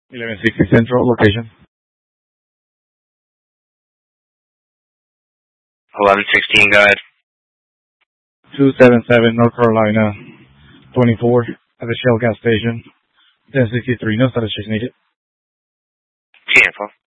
1160 Central, location. 1116, go ahead. 277 North Carolina 24 at the Shell gas station. 1063, no status check needed. Cancel.